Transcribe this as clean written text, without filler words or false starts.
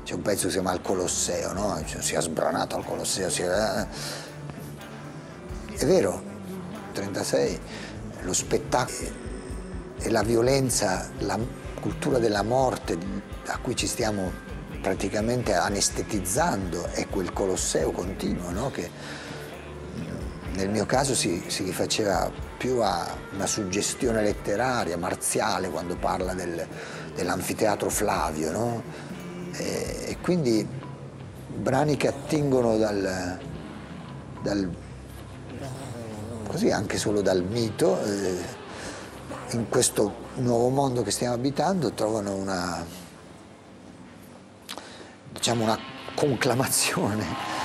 c'è un pezzo che si chiama Il Colosseo, no? Cioè, si è sbranato al Colosseo, è vero, 36, lo spettacolo e la violenza, la cultura della morte a cui ci stiamo praticamente anestetizzando è quel Colosseo continuo, no? Che nel mio caso si rifaceva più a una suggestione letteraria, marziale, quando parla dell'anfiteatro Flavio, no? E quindi brani che attingono così anche solo dal mito, in questo nuovo mondo che stiamo abitando trovano una conclamazione